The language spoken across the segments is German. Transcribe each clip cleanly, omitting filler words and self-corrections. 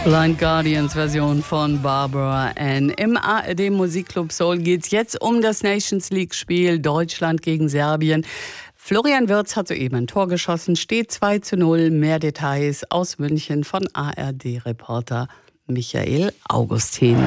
Blind Guardians Version von Barbara Ann. Im ARD Musikclub Soul geht es jetzt um das Nations League Spiel Deutschland gegen Serbien. Florian Wirtz hat soeben ein Tor geschossen, steht 2:0. Mehr Details aus München von ARD-Reporter Michael Augustin.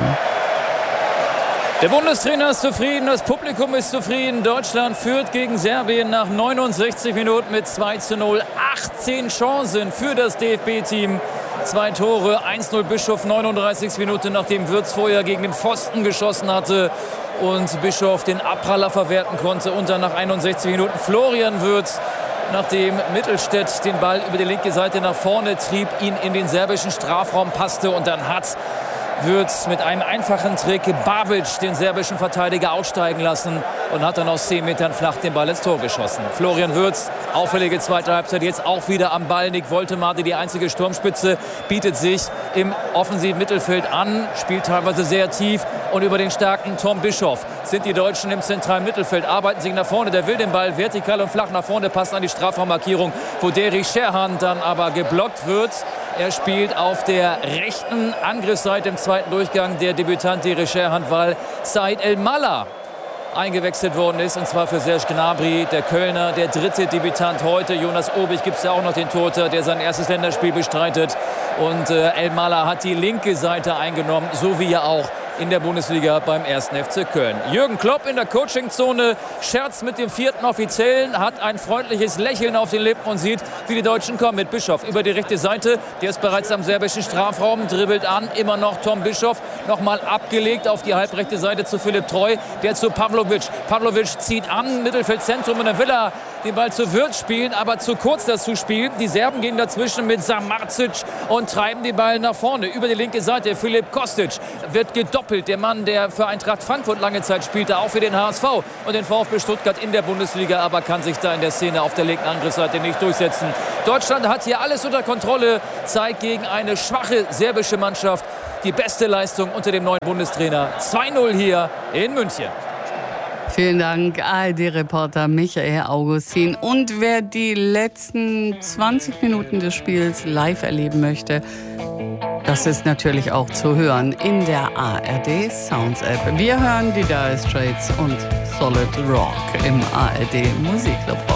Der Bundestrainer ist zufrieden, das Publikum ist zufrieden. Deutschland führt gegen Serbien nach 69 Minuten mit 2:0. 18 Chancen für das DFB-Team. 2 Tore, 1:0 Bischof, 39 Minuten, nachdem Wirtz vorher gegen den Pfosten geschossen hatte und Bischof den Abpraller verwerten konnte. Und dann nach 61 Minuten Florian Wirtz, nachdem Mittelstädt den Ball über die linke Seite nach vorne trieb, ihn in den serbischen Strafraum passte und dann hat Wirtz mit einem einfachen Trick Babic, den serbischen Verteidiger, aussteigen lassen und hat dann aus 10 Metern flach den Ball ins Tor geschossen. Florian Wirtz, auffällige zweite Halbzeit, jetzt auch wieder am Ball. Nick Woltemade, die einzige Sturmspitze, bietet sich im offensiven Mittelfeld an, spielt teilweise sehr tief und über den starken Tom Bischof sind die Deutschen im zentralen Mittelfeld, arbeiten sich nach vorne, der will den Ball vertikal und flach nach vorne, passt an die Strafraummarkierung, wo Derek Scherhan dann aber geblockt wird. Er spielt auf der rechten Angriffsseite im zweiten Durchgang der Debütant Derek Scherhan, weil Said El-Mallah eingewechselt worden ist, und zwar für Serge Gnabry, der Kölner, der dritte Debütant heute. Jonas Obig gibt es ja auch noch, den Torhüter, der sein erstes Länderspiel bestreitet. Und El-Mallah hat die linke Seite eingenommen, so wie er auch in der Bundesliga beim 1. FC Köln. Jürgen Klopp in der Coachingzone, scherzt mit dem 4. Offiziellen, hat ein freundliches Lächeln auf den Lippen und sieht, wie die Deutschen kommen mit Bischof über die rechte Seite. Der ist bereits am serbischen Strafraum, dribbelt an, immer noch Tom Bischof, nochmal abgelegt auf die halbrechte Seite zu Philipp Treu, der zu Pavlovic. Pavlovic zieht an, Mittelfeldzentrum, und dann will er den Ball zu Wirtz spielen, aber zu kurz das zu spielen. Die Serben gehen dazwischen mit Samardzic und treiben den Ball nach vorne über die linke Seite. Filip Kostic wird gedoppelt. Der Mann, der für Eintracht Frankfurt lange Zeit spielte, auch für den HSV und den VfB Stuttgart in der Bundesliga, aber kann sich da in der Szene auf der linken Angriffsseite nicht durchsetzen. Deutschland hat hier alles unter Kontrolle, zeigt gegen eine schwache serbische Mannschaft die beste Leistung unter dem neuen Bundestrainer. 2:0 hier in München. Vielen Dank, ARD-Reporter Michael Augustin. Und wer die letzten 20 Minuten des Spiels live erleben möchte, das ist natürlich auch zu hören in der ARD Sounds App. Wir hören die Dire Straits und Solid Rock im ARD Musikclub.